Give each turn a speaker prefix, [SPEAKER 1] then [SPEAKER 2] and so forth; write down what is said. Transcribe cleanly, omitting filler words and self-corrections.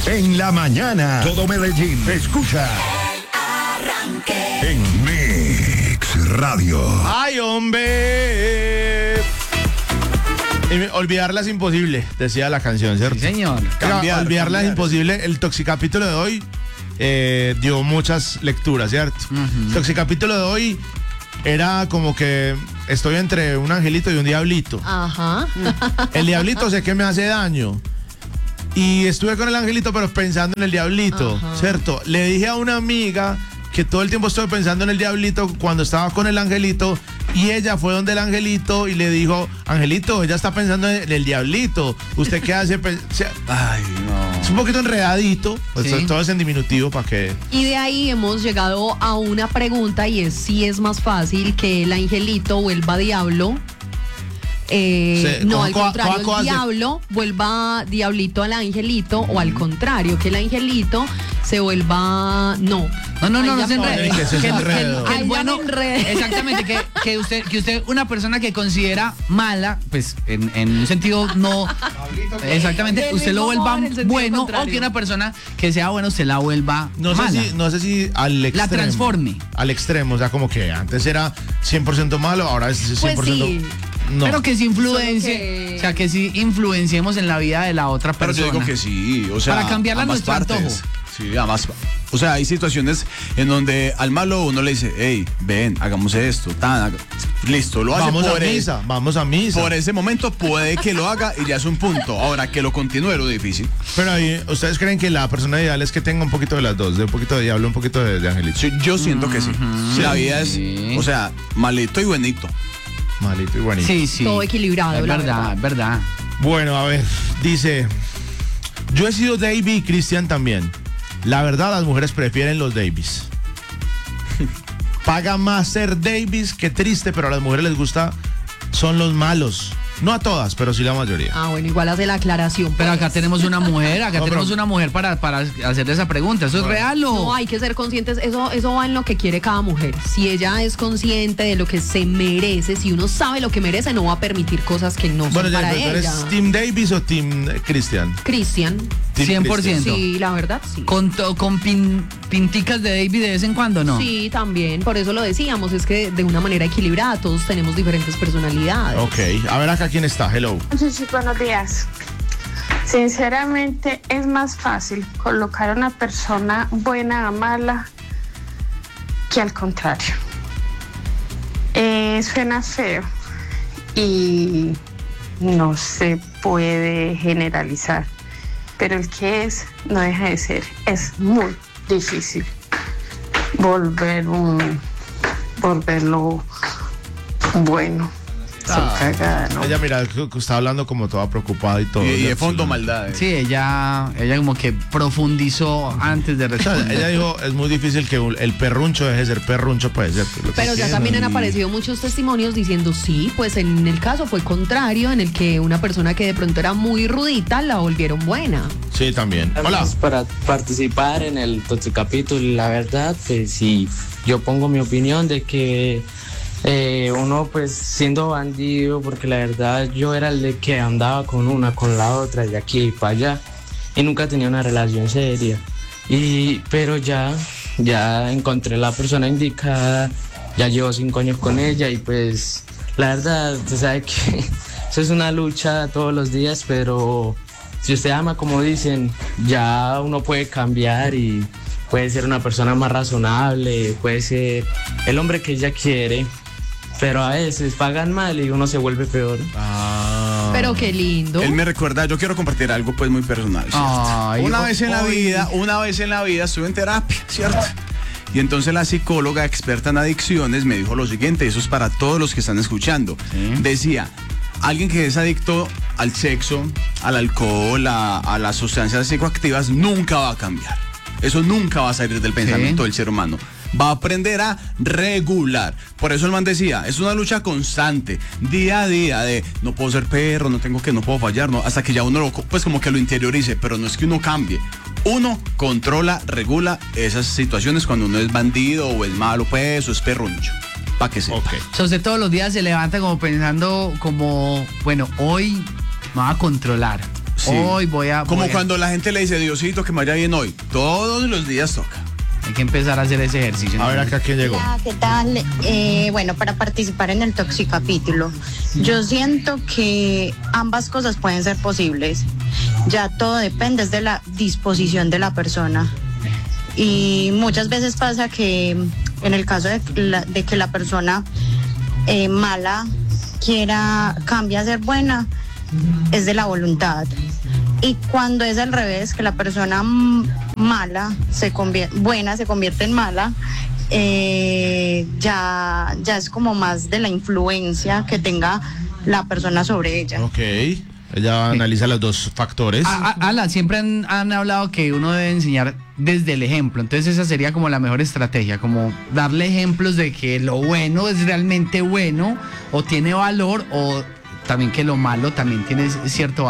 [SPEAKER 1] En la mañana, todo Medellín escucha
[SPEAKER 2] El Arranque.
[SPEAKER 1] en Mix Radio.
[SPEAKER 3] ¡Ay, hombre! Olvidarla es imposible, decía la canción, ¿cierto?
[SPEAKER 4] Sí, señor.
[SPEAKER 3] Olvidarla es imposible. El toxicapítulo de hoy dio muchas lecturas, ¿cierto? El toxicapítulo de hoy era como que estoy entre un angelito y un diablito.
[SPEAKER 5] Ajá.
[SPEAKER 3] El diablito sé que me hace daño. Y estuve con el angelito, pero pensando en el diablito,
[SPEAKER 5] Ajá.
[SPEAKER 3] ¿cierto? Le dije a una amiga que todo el tiempo estuve pensando en el diablito cuando estaba con el angelito, y ella fue donde el angelito y le dijo, Angelito, ella está pensando en el diablito. ¿Usted qué hace?
[SPEAKER 4] Ay, no.
[SPEAKER 3] Es un poquito enredadito, pues
[SPEAKER 4] Sí.
[SPEAKER 3] todo es en diminutivo para que...
[SPEAKER 5] Y de ahí hemos llegado a una pregunta, y es si es más fácil que el angelito vuelva diablo. No, al contrario, el diablo vuelva diablito al angelito, o al contrario, que el angelito se vuelva... No
[SPEAKER 4] se enrede.
[SPEAKER 3] que se enredo.
[SPEAKER 4] Que el
[SPEAKER 5] Ay, ya
[SPEAKER 4] bueno,
[SPEAKER 5] me enredé.
[SPEAKER 4] exactamente, que usted, una persona que considera mala, pues en un sentido no, exactamente,
[SPEAKER 5] Del
[SPEAKER 4] usted lo
[SPEAKER 5] mismo
[SPEAKER 4] vuelva
[SPEAKER 5] modo, en el sentido
[SPEAKER 4] bueno,
[SPEAKER 5] contrario.
[SPEAKER 4] o que una persona que sea bueno se la vuelva
[SPEAKER 3] No
[SPEAKER 4] mala.
[SPEAKER 3] sé si al extremo.
[SPEAKER 4] La transforme.
[SPEAKER 3] Al extremo, o sea, como que antes era 100% malo, ahora es 100%...
[SPEAKER 5] Pues sí.
[SPEAKER 3] No.
[SPEAKER 4] Pero que se influencie,
[SPEAKER 5] Solo que-
[SPEAKER 4] o sea, que sí influenciemos en la vida de la otra
[SPEAKER 6] Pero
[SPEAKER 4] persona.
[SPEAKER 6] yo digo que sí, o sea,
[SPEAKER 4] Para cambiarla a
[SPEAKER 6] ambas
[SPEAKER 4] nuestro
[SPEAKER 6] partes.
[SPEAKER 4] antojo.
[SPEAKER 6] Sí, además, o sea, hay situaciones en donde al malo uno le dice, hey, ven, hagamos esto, listo, lo hace
[SPEAKER 3] Vamos a misa.
[SPEAKER 6] por ese momento puede que lo haga y ya es un punto. Ahora, que lo continúe es lo difícil.
[SPEAKER 3] Pero ahí, ¿ustedes creen que la persona ideal es que tenga un poquito de las dos? De un poquito de diablo, un poquito de angelito.
[SPEAKER 6] Sí, yo siento que sí. La vida es,
[SPEAKER 4] Sí.
[SPEAKER 6] o sea, malito y buenito.
[SPEAKER 3] Malito y buenito.
[SPEAKER 4] Sí.
[SPEAKER 5] Todo equilibrado,
[SPEAKER 4] Es
[SPEAKER 5] la
[SPEAKER 4] verdad, es verdad.
[SPEAKER 3] Bueno, a ver, dice, yo he sido Davey y Cristian también. La verdad, las mujeres prefieren los Davies. Paga más ser Davies que triste, pero a las mujeres les gusta, son los malos. No a todas, pero sí la mayoría.
[SPEAKER 5] Ah, bueno, igual hace la aclaración.
[SPEAKER 4] Pero
[SPEAKER 5] pues.
[SPEAKER 4] acá tenemos una mujer,
[SPEAKER 3] No,
[SPEAKER 4] tenemos
[SPEAKER 3] pero-
[SPEAKER 4] una mujer para hacerle esa pregunta. ¿Eso es real o...?
[SPEAKER 5] No, hay que ser conscientes, eso va en lo que quiere cada mujer. Si ella es consciente de lo que se merece, si uno sabe lo que merece, no va a permitir cosas que no
[SPEAKER 3] Bueno,
[SPEAKER 5] son para
[SPEAKER 3] ¿tú eres
[SPEAKER 5] ella.
[SPEAKER 3] Team Davies o Team Cristian?
[SPEAKER 5] Cristian,
[SPEAKER 4] 100%.
[SPEAKER 5] sí, la verdad, sí.
[SPEAKER 4] Con pinticas de David de vez en cuando, ¿no?
[SPEAKER 5] Sí, también, por eso lo decíamos, es que de una manera equilibrada, todos tenemos diferentes personalidades.
[SPEAKER 3] Ok, a ver acá quién está, hello.
[SPEAKER 7] Sí, buenos días. Sinceramente es más fácil colocar a una persona buena a mala que al contrario. Suena feo y no se puede generalizar, pero el que es no deja de ser. Es muy difícil volverlo bueno. Cagada, ¿no?
[SPEAKER 3] Ella, mira, que está hablando como toda preocupada y todo.
[SPEAKER 6] Y de
[SPEAKER 3] ¿cierto?
[SPEAKER 6] fondo maldades.
[SPEAKER 4] Sí, ella como que profundizó antes de
[SPEAKER 3] O sea,
[SPEAKER 4] responder.
[SPEAKER 3] ella dijo, es muy difícil que el perruncho deje de ser perruncho, pues, ¿cierto? Lo que
[SPEAKER 5] Pero ya
[SPEAKER 3] quiera.
[SPEAKER 5] también han aparecido muchos testimonios diciendo sí, pues en el caso fue contrario, en el que una persona que de pronto era muy rudita la volvieron buena.
[SPEAKER 3] Sí, también. Hola.
[SPEAKER 8] Para participar en el Toxicapítulo, la verdad, pues sí, yo pongo mi opinión de que uno pues siendo bandido, porque la verdad yo era el de que andaba con una, con la otra, de aquí y para allá, y nunca tenía una relación seria. Pero ya encontré la persona indicada, ya llevo 5 años con ella y pues la verdad, usted sabe que eso es una lucha todos los días, pero si usted ama, como dicen, ya uno puede cambiar y puede ser una persona más razonable, puede ser el hombre que ella quiere, pero a veces pagan mal y uno se vuelve peor.
[SPEAKER 5] Pero qué lindo.
[SPEAKER 6] Él me recuerda, yo quiero compartir algo pues muy personal, ¿cierto?
[SPEAKER 4] Ay,
[SPEAKER 6] una vez en la vida estuve en terapia, ¿cierto? Y entonces la psicóloga experta en adicciones me dijo lo siguiente, eso es para todos los que están escuchando.
[SPEAKER 4] Sí.
[SPEAKER 6] Decía, alguien que es adicto al sexo, al alcohol, a las sustancias psicoactivas, nunca va a cambiar. Eso nunca va a salir del pensamiento del ser humano. Va a aprender a regular. Por eso el man decía, es una lucha constante, día a día, de no puedo ser perro, no puedo fallar, no, hasta que ya uno pues como que lo interiorice, pero no es que uno cambie. Uno controla, regula esas situaciones cuando uno es bandido o es malo, pues, o es perruncho. Para que sepa.
[SPEAKER 3] Ok.
[SPEAKER 4] O sea, usted todos los días se levanta como pensando como, bueno, hoy me va a controlar. Hoy voy a...
[SPEAKER 6] Como cuando la gente le dice, Diosito, que me vaya bien hoy. Todos los días toca.
[SPEAKER 4] Hay que empezar a hacer ese ejercicio.
[SPEAKER 3] A ver acá quién llegó.
[SPEAKER 9] Hola, ¿qué tal? Bueno, para participar en el Toxicapítulo, yo siento que ambas cosas pueden ser posibles. Ya todo depende de la disposición de la persona. Y muchas veces pasa que en el caso de que la persona mala cambia a ser buena, es de la voluntad. Y cuando es al revés, que la persona mala buena se convierte en mala, ya es como más de la influencia que tenga la persona sobre ella.
[SPEAKER 3] Ok. Ella analiza los dos factores.
[SPEAKER 4] Ala, siempre han hablado que uno debe enseñar desde el ejemplo. Entonces esa sería como la mejor estrategia, como darle ejemplos de que lo bueno es realmente bueno o tiene valor, o también que lo malo también tiene cierto valor.